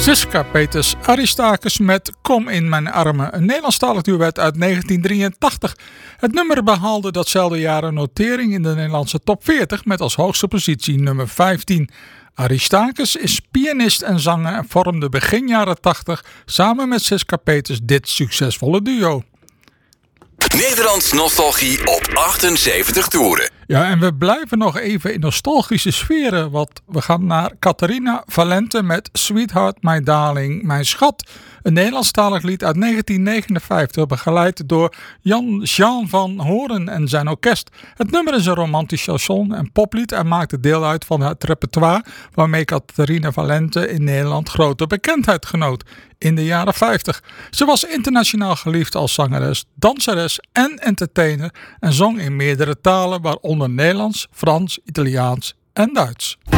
Siska Peters Aristakis met Kom in mijn armen, een Nederlandstalig duet uit 1983. Het nummer behaalde datzelfde jaar een notering in de Nederlandse top 40 met als hoogste positie nummer 15. Aristakis is pianist en zanger en vormde begin jaren 80 samen met Siska Peters dit succesvolle duo. Nederlands nostalgie op 78 toeren. Ja, en we blijven nog even in nostalgische sferen, want we gaan naar Catharina Valente met Sweetheart, My Darling, Mijn Schat. Een Nederlandstalig lied uit 1959, begeleid door Jean van Horen en zijn orkest. Het nummer is een romantisch chanson en poplied en maakte deel uit van het repertoire waarmee Catharina Valente in Nederland grote bekendheid genoot in de jaren 50. Ze was internationaal geliefd als zangeres, danseres en entertainer en zong in meerdere talen, waaronder Nederlands, Frans, Italiaans en Duits.